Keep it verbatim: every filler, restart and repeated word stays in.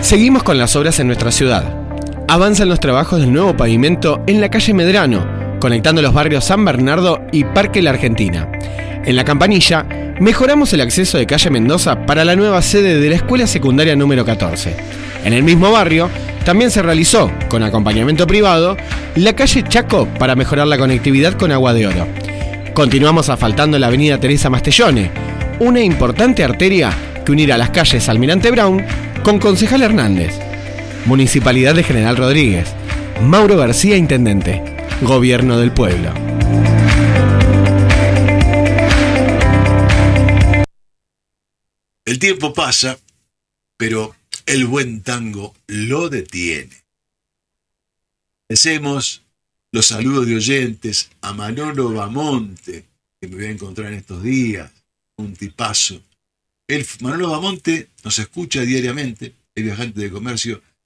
Seguimos con las obras en nuestra ciudad. Avanzan los trabajos del nuevo pavimento en la calle Medrano, conectando los barrios San Bernardo y Parque La Argentina. En La Campanilla, mejoramos el acceso de calle Mendoza para la nueva sede de la escuela secundaria número catorce. En el mismo barrio, también se realizó, con acompañamiento privado, la calle Chaco para mejorar la conectividad con Agua de Oro. Continuamos asfaltando la avenida Teresa Mastellone, una importante arteria que unirá las calles Almirante Brown con Concejal Hernández. Municipalidad de General Rodríguez. Mauro García, Intendente. Gobierno del Pueblo. El tiempo pasa, pero el buen tango lo detiene. Hacemos los saludos de oyentes a Manolo Bamonte, que me voy a encontrar en estos días, un tipazo. El, Manolo Bamonte nos escucha diariamente, el viajante de comercio,